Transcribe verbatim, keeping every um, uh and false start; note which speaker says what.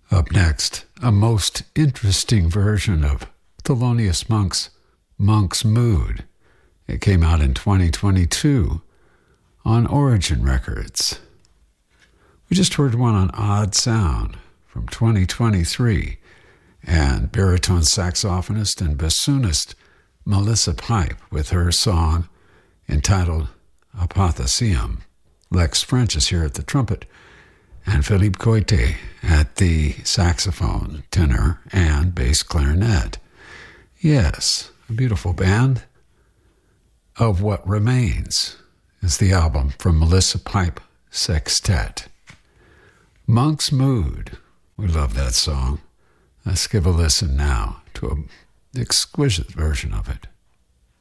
Speaker 1: Up next, a most interesting version of Thelonious Monk's Monk's Mood. It came out in twenty twenty-two on Origin Records. We just heard one on Odd Sound from twenty twenty-three, and baritone saxophonist and bassoonist Melissa Pipe with her song entitled Apotheosium. Lex French is here at the trumpet, and Philippe Coite at the saxophone, tenor, and bass clarinet. Yes, a beautiful band. Of What Remains is the album from Melissa Pipe Sextet. Monk's Mood. We love that song. Let's give a listen now to an exquisite version of it.